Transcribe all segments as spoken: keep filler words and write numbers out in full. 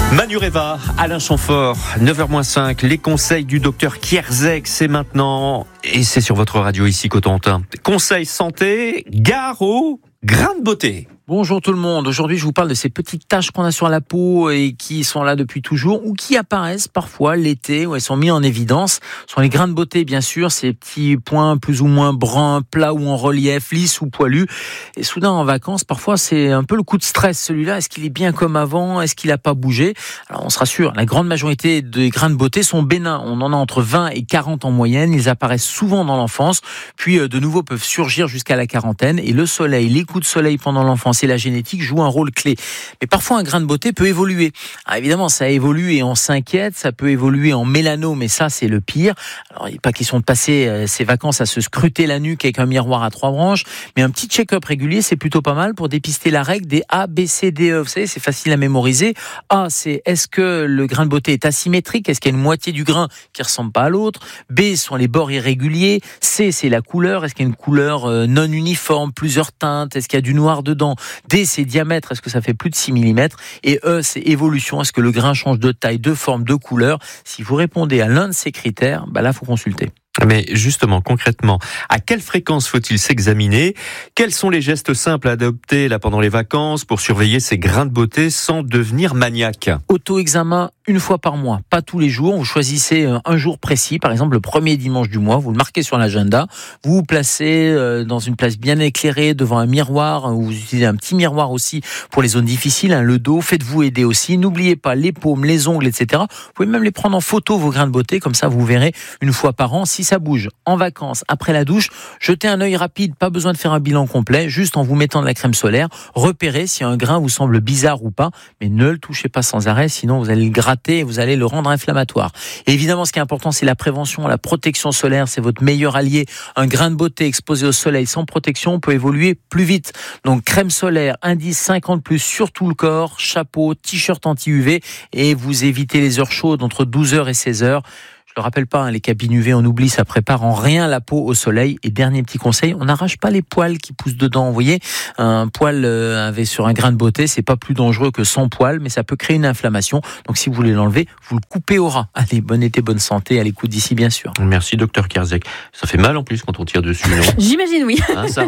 Manureva, Alain Chamfort, neuf heures moins cinq, les conseils du docteur Kierzek, c'est maintenant, et c'est sur votre radio ici Cotentin. Conseils santé, gare aux grains de beauté. Bonjour tout le monde, aujourd'hui je vous parle de ces petites taches qu'on a sur la peau et qui sont là depuis toujours ou qui apparaissent parfois l'été où elles sont mises en évidence. Ce sont les grains de beauté bien sûr, ces petits points plus ou moins bruns, plats ou en relief, lisses ou poilus. Et soudain en vacances, parfois c'est un peu le coup de stress celui-là. Est-ce qu'il est bien comme avant ? Est-ce qu'il n'a pas bougé ? Alors on se rassure, la grande majorité des grains de beauté sont bénins. On en a entre vingt et quarante en moyenne. Ils apparaissent souvent dans l'enfance, puis de nouveau peuvent surgir jusqu'à la quarantaine. Et le soleil, les coups de soleil pendant l'enfance et la génétique joue un rôle clé. Mais parfois, un grain de beauté peut évoluer. Alors évidemment, ça évolue et on s'inquiète. Ça peut évoluer en mélanome, mais ça, c'est le pire. Alors, il n'est pas question de passer euh, ses vacances à se scruter la nuque avec un miroir à trois branches, mais un petit check-up régulier, c'est plutôt pas mal pour dépister la règle des A, B, C, D, E. Vous savez, c'est facile à mémoriser. A, c'est est-ce que le grain de beauté est asymétrique ? Est-ce qu'il y a une moitié du grain qui ressemble pas à l'autre ? B, sont les bords irréguliers. C, c'est la couleur. Est-ce qu'il y a une couleur euh, non uniforme, plusieurs teintes ? Est-ce qu'il y a du noir dedans ? D, c'est diamètre, est-ce que ça fait plus de six millimètres ? Et E, c'est évolution, est-ce que le grain change de taille, de forme, de couleur ? Si vous répondez à l'un de ces critères, bah là, il faut consulter. Mais justement, concrètement, à quelle fréquence faut-il s'examiner ? Quels sont les gestes simples à adopter là pendant les vacances pour surveiller ces grains de beauté sans devenir maniaque ? Auto-examen une fois par mois, pas tous les jours. Vous choisissez un jour précis, par exemple le premier dimanche du mois, vous le marquez sur l'agenda, vous vous placez dans une place bien éclairée devant un miroir, vous utilisez un petit miroir aussi pour les zones difficiles, hein, le dos, faites-vous aider aussi. N'oubliez pas les paumes, les ongles, et cetera. Vous pouvez même les prendre en photo, vos grains de beauté, comme ça vous verrez une fois par an. Si ça bouge en vacances, après la douche, jetez un œil rapide, pas besoin de faire un bilan complet, juste en vous mettant de la crème solaire, repérez si un grain vous semble bizarre ou pas, mais ne le touchez pas sans arrêt, sinon vous allez le gratter et vous allez le rendre inflammatoire. Et évidemment, ce qui est important, c'est la prévention, la protection solaire, c'est votre meilleur allié. Un grain de beauté exposé au soleil sans protection peut évoluer plus vite. Donc crème solaire, indice cinquante plus sur tout le corps, chapeau, t-shirt anti-U V et vous évitez les heures chaudes entre douze heures et seize heures. Je ne rappelle pas, hein, les cabines U V, on oublie, ça prépare en rien la peau au soleil. Et dernier petit conseil, on n'arrache pas les poils qui poussent dedans. Vous voyez, un poil euh, avec sur un grain de beauté, c'est pas plus dangereux que sans poil, mais ça peut créer une inflammation. Donc si vous voulez l'enlever, vous le coupez au ras. Allez, bon été, bonne santé, à l'écoute d'ici bien sûr. Merci docteur Kierzek. Ça fait mal en plus quand on tire dessus, non ? J'imagine, oui. Hein, Sarah ?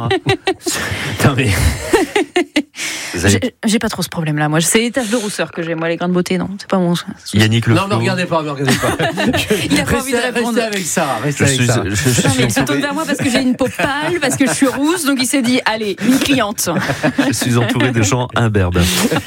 Non mais... Avez... J'ai, j'ai pas trop ce problème-là, moi. C'est les taches de rousseur que j'ai, moi, les grains de beauté, non. C'est pas mon. Yannick Le Non, ne regardez pas, ne regardez pas. Il a pas envie de répondre. Restez avec ça, restez je avec suis, ça. Je, je, je non, mais il suis se tourne vers moi parce que j'ai une peau pâle, parce que je suis rousse, donc il s'est dit, allez, une cliente. Je suis entouré de gens imberbes.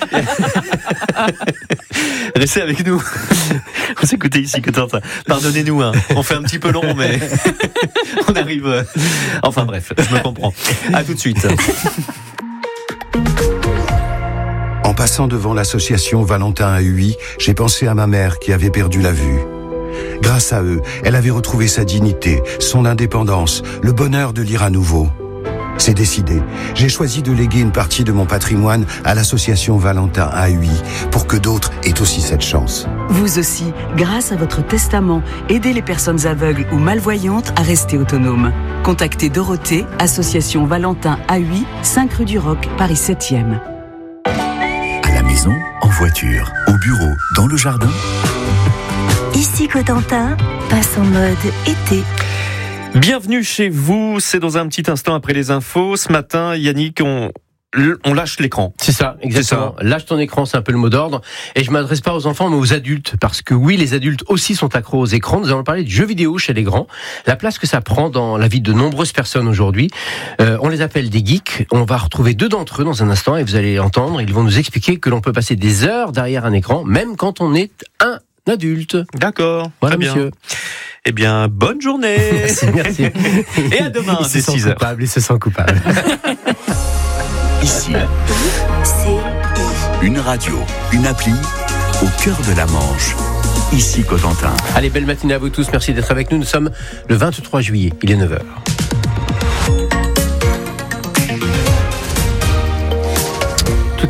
Restez avec nous. Vous écoutez ici Cotentin. Pardonnez-nous, hein. On fait un petit peu long, mais on arrive. Enfin bref, je me comprends. À tout de suite. En passant devant l'association Valentin à Huy, j'ai pensé à ma mère qui avait perdu la vue. Grâce à eux, elle avait retrouvé sa dignité, son indépendance, le bonheur de lire à nouveau. C'est décidé. J'ai choisi de léguer une partie de mon patrimoine à l'association Valentin à Huy pour que d'autres aient aussi cette chance. Vous aussi, grâce à votre testament, aidez les personnes aveugles ou malvoyantes à rester autonomes. Contactez Dorothée, association Valentin à Huy, cinq rue du Roc, Paris septième. À la maison, en voiture, au bureau, dans le jardin. Ici Cotentin, passe en mode été. Bienvenue chez vous, c'est dans un petit instant après les infos. Ce matin, Yannick, on, on lâche l'écran. C'est ça, exactement. C'est ça. Lâche ton écran, c'est un peu le mot d'ordre. Et je ne m'adresse pas aux enfants, mais aux adultes. Parce que oui, les adultes aussi sont accros aux écrans. Nous allons parler de jeux vidéo chez les grands. La place que ça prend dans la vie de nombreuses personnes aujourd'hui. Euh, on les appelle des geeks. On va retrouver deux d'entre eux dans un instant et vous allez entendre. Ils vont nous expliquer que l'on peut passer des heures derrière un écran, même quand on est un adulte. D'accord, voilà, très monsieur. Bien. Eh bien, bonne journée. Merci, merci. Et à demain, c'est six heures. Il se sent coupable. Ici, une radio, une appli au cœur de la Manche. Ici Cotentin. Allez, belle matinée à vous tous. Merci d'être avec nous. Nous sommes le vingt-trois juillet. Il est neuf heures.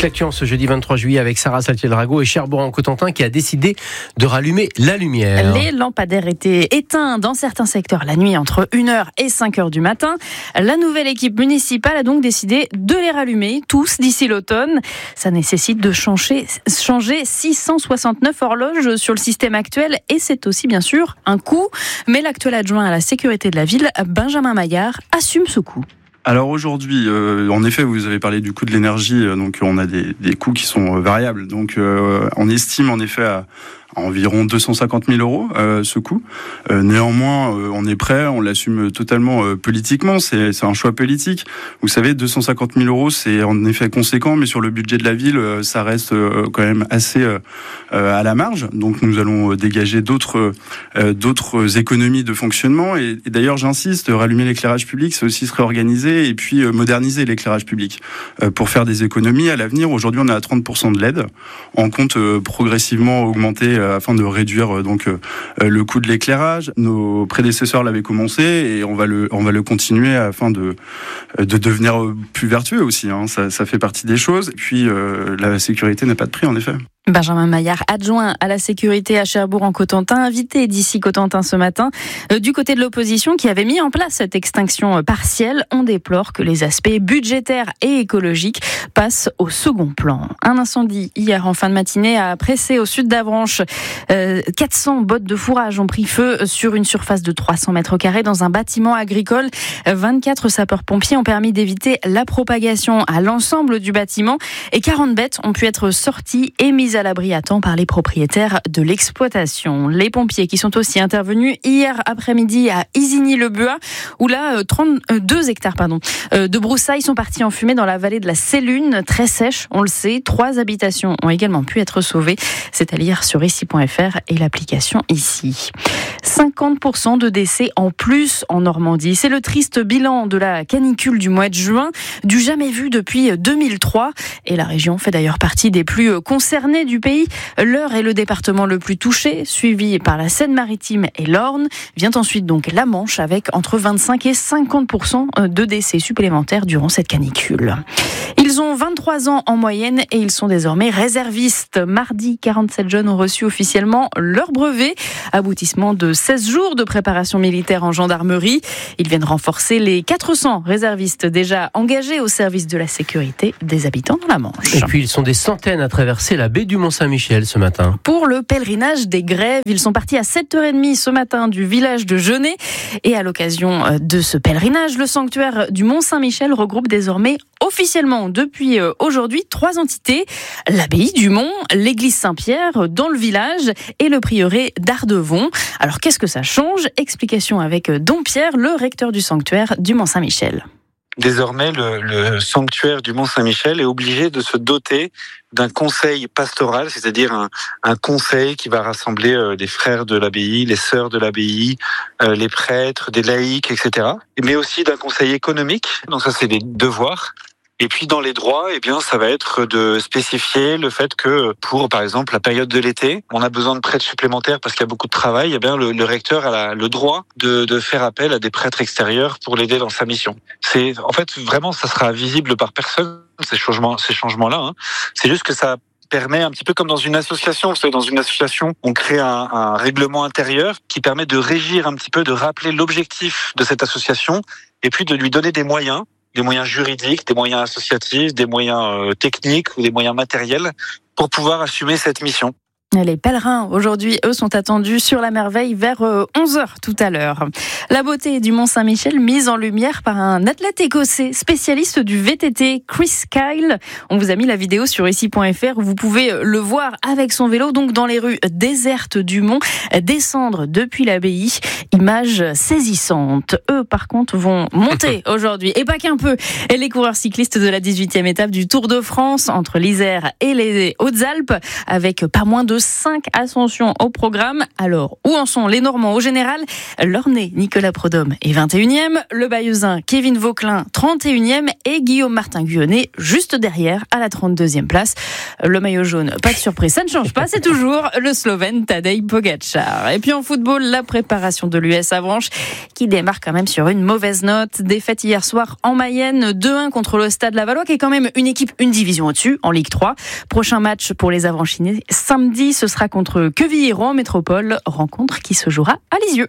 Toute l'actu en ce jeudi vingt-trois juillet avec Sarah Saltiel-Rago et Cherbourg-en-Cotentin qui a décidé de rallumer la lumière. Les lampadaires étaient éteints dans certains secteurs la nuit entre une heure et cinq heures du matin. La nouvelle équipe municipale a donc décidé de les rallumer tous d'ici l'automne. Ça nécessite de changer, changer six cent soixante-neuf horloges sur le système actuel et c'est aussi bien sûr un coût. Mais l'actuel adjoint à la sécurité de la ville, Benjamin Maillard, assume ce coût. Alors aujourd'hui, euh, en effet, vous avez parlé du coût de l'énergie, euh, donc on a des, des coûts qui sont euh, variables. Donc euh, on estime en effet à, à environ deux cent cinquante mille euros euh, ce coût. Euh, néanmoins, euh, on est prêt, on l'assume totalement euh, politiquement, c'est, c'est un choix politique. Vous savez, deux cent cinquante mille euros, c'est en effet conséquent, mais sur le budget de la ville, euh, ça reste euh, quand même assez euh, euh, à la marge. Donc nous allons dégager d'autres, euh, d'autres économies de fonctionnement. Et, et d'ailleurs, j'insiste, rallumer l'éclairage public, c'est aussi se réorganiser et puis moderniser l'éclairage public pour faire des économies à l'avenir. Aujourd'hui, on est à trente pour cent de L E D. On compte progressivement augmenter afin de réduire donc le coût de l'éclairage. Nos prédécesseurs l'avaient commencé et on va le on va le continuer afin de de devenir plus vertueux aussi. Hein. Ça, ça fait partie des choses. Et puis euh, la sécurité n'a pas de prix en effet. Benjamin Maillard, adjoint à la sécurité à Cherbourg-en-Cotentin, invité d'ici Cotentin ce matin. Euh, du côté de l'opposition qui avait mis en place cette extinction partielle, on déplore que les aspects budgétaires et écologiques passent au second plan. Un incendie hier en fin de matinée a pressé au sud d'Avranches. Euh, quatre cents bottes de fourrage ont pris feu sur une surface de trois cents mètres carrés dans un bâtiment agricole. vingt-quatre sapeurs-pompiers ont permis d'éviter la propagation à l'ensemble du bâtiment et quarante bêtes ont pu être sorties et mises à l'abri à temps par les propriétaires de l'exploitation. Les pompiers qui sont aussi intervenus hier après-midi à Isigny-le-Buat où là trente-deux hectares pardon, de broussailles sont partis en fumée dans la vallée de la Sélune, très sèche, on le sait. Trois habitations ont également pu être sauvées. C'est à lire sur ici point f r et l'application Ici. cinquante pour cent de décès en plus en Normandie. C'est le triste bilan de la canicule du mois de juin, du jamais vu depuis deux mille trois. Et la région fait d'ailleurs partie des plus concernées du pays. L'Eure est le département le plus touché, suivi par la Seine-Maritime et l'Orne. Vient ensuite donc la Manche avec entre vingt-cinq et cinquante pour cent de décès supplémentaires durant cette canicule. Ils ont vingt-trois ans en moyenne et ils sont désormais réservistes. Mardi, quarante-sept jeunes ont reçu officiellement leur brevet. Aboutissement de seize jours de préparation militaire en gendarmerie. Ils viennent renforcer les quatre cents réservistes déjà engagés au service de la sécurité des habitants dans la Manche. Et puis ils sont des centaines à traverser la baie du Mont-Saint-Michel ce matin. Pour le pèlerinage des Grèves, ils sont partis à sept heures trente ce matin du village de Genêt. Et à l'occasion de ce pèlerinage, le sanctuaire du Mont-Saint-Michel regroupe désormais officiellement depuis aujourd'hui trois entités. L'abbaye du Mont, l'église Saint-Pierre dans le village et le prieuré d'Ardevon. Alors qu'est-ce que ça change ? Explication avec Don Pierre, le recteur du sanctuaire du Mont-Saint-Michel. Désormais, le, le sanctuaire du Mont-Saint-Michel est obligé de se doter d'un conseil pastoral, c'est-à-dire un, un conseil qui va rassembler euh, les frères de l'abbaye, les sœurs de l'abbaye, euh, les prêtres, des laïcs, et cetera. Mais aussi d'un conseil économique, donc ça c'est des devoirs. Et puis dans les droits, eh bien, ça va être de spécifier le fait que pour, par exemple, la période de l'été, on a besoin de prêtres supplémentaires parce qu'il y a beaucoup de travail. Eh bien, le, le recteur a la, le droit de, de faire appel à des prêtres extérieurs pour l'aider dans sa mission. C'est, en fait, vraiment, ça sera visible par personne ces changements, ces changements-là. Hein. C'est juste que ça permet un petit peu comme dans une association. Vous savez, dans une association, on crée un, un règlement intérieur qui permet de régir un petit peu, de rappeler l'objectif de cette association et puis de lui donner des moyens. Des moyens juridiques, des moyens associatifs, des moyens euh, techniques ou des moyens matériels pour pouvoir assumer cette mission. Les pèlerins, aujourd'hui, eux, sont attendus sur la Merveille vers onze heures tout à l'heure. La beauté du Mont-Saint-Michel mise en lumière par un athlète écossais spécialiste du V T T, Chris Kyle. On vous a mis la vidéo sur ici point f r où vous pouvez le voir avec son vélo, donc dans les rues désertes du Mont, descendre depuis l'abbaye. Image saisissante. Eux, par contre, vont monter aujourd'hui. Et pas qu'un peu. Et les coureurs cyclistes de la dix-huitième étape du Tour de France entre l'Isère et les Hautes-Alpes, avec pas moins de cinq ascensions au programme. Alors, où en sont les Normands au général? L'Ornais Nicolas Prodhomme est vingt et unième, le Bayeuxin Kevin Vauquelin trente et unième et Guillaume Martin-Guyonnet juste derrière à la trente-deuxième place. Le maillot jaune, pas de surprise, ça ne change pas, c'est toujours le Slovène Tadej Pogačar. Et puis en football, la préparation de l'U S Avranches qui démarre quand même sur une mauvaise note. Défaite hier soir en Mayenne, deux un contre le Stade Lavallois qui est quand même une équipe une division au-dessus en Ligue trois. Prochain match pour les Avranchinais samedi, ce sera contre Quevilly-Rouen en métropole, rencontre qui se jouera à Lisieux.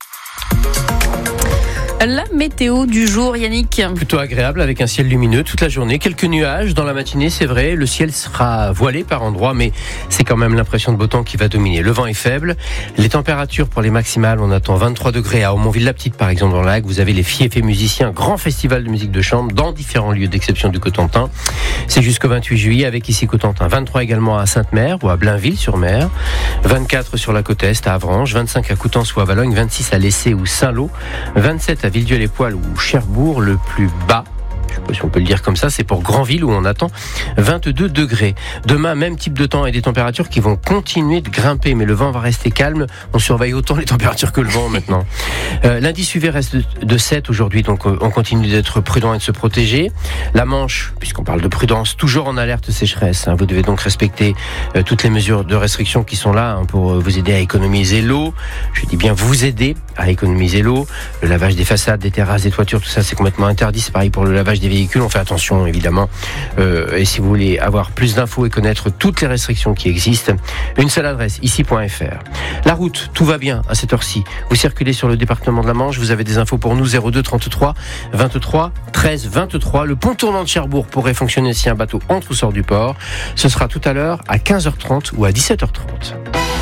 La météo du jour, Yannick. Plutôt agréable avec un ciel lumineux toute la journée. Quelques nuages dans la matinée, c'est vrai. Le ciel sera voilé par endroits, mais c'est quand même l'impression de beau temps qui va dominer. Le vent est faible. Les températures pour les maximales, on attend vingt-trois degrés à Aumonville-la-Petite, par exemple, dans le lac. Vous avez les Fiefs et musiciens, grand festival de musique de chambre dans différents lieux d'exception du Cotentin. C'est jusqu'au vingt-huit juillet avec ici Cotentin. vingt-trois également à Sainte-Mère ou à Blainville-sur-Mer. vingt-quatre sur la côte Est à Avranches. vingt-cinq à Coutances ou à Valognes. vingt-six à Lessé ou Saint-Lô. vingt-sept à Villedieu-les-Poils ou Cherbourg, le plus bas, je ne sais pas si on peut le dire comme ça, c'est pour Granville où on attend vingt-deux degrés. Demain, même type de temps et des températures qui vont continuer de grimper, mais le vent va rester calme. On surveille autant les températures que le vent maintenant. Euh, L'indice U V reste de sept aujourd'hui, donc on continue d'être prudent et de se protéger. La Manche, puisqu'on parle de prudence, toujours en alerte sécheresse. Hein. Vous devez donc respecter euh, toutes les mesures de restriction qui sont là hein, pour vous aider à économiser l'eau. Je dis bien vous aider à économiser l'eau. Le lavage des façades, des terrasses, des toitures, tout ça c'est complètement interdit. C'est pareil pour le lavage des véhicules, on fait attention évidemment. Euh, et si vous voulez avoir plus d'infos et connaître toutes les restrictions qui existent, une seule adresse, ici point f r. La route, tout va bien à cette heure-ci. Vous circulez sur le département de la Manche, vous avez des infos pour nous, zéro deux trente-trois vingt-trois treize vingt-trois. Le pont tournant de Cherbourg pourrait fonctionner si un bateau entre ou sort du port. Ce sera tout à l'heure à quinze heures trente ou à dix-sept heures trente.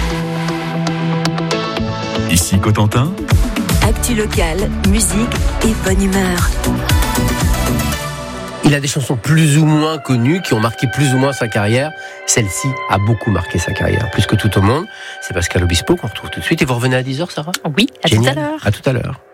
Ici Cotentin. Actu locale, musique et bonne humeur. Il a des chansons plus ou moins connues qui ont marqué plus ou moins sa carrière. Celle-ci a beaucoup marqué sa carrière, plus que tout au monde. C'est Pascal Obispo qu'on retrouve tout de suite. Et vous revenez à dix heures, Sarah ? Oui, à Génial. tout à l'heure. À tout à l'heure.